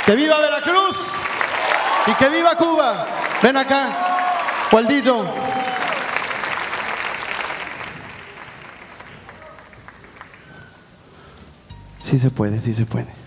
¡Que viva Veracruz! ¡Y que viva Cuba! Ven acá, Waldito. Sí se puede, sí se puede.